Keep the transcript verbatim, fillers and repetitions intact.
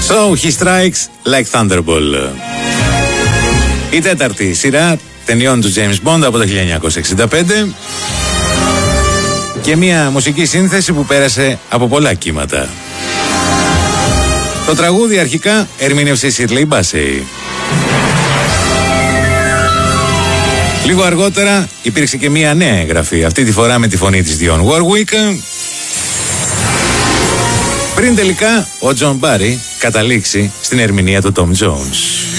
So he strikes like Thunderbolt. Η τέταρτη σειρά ταινιών του James Bond από το χίλια εννιακόσια εξήντα πέντε και μια μουσική σύνθεση που πέρασε από πολλά κύματα. Το τραγούδι αρχικά ερμήνευσε η Shirley Bassey. Λίγο αργότερα υπήρξε και μια νέα εγγραφή, αυτή τη φορά με τη φωνή της Dionne Warwick, πριν τελικά ο John Barry καταλήξει στην ερμηνεία του Tom Jones.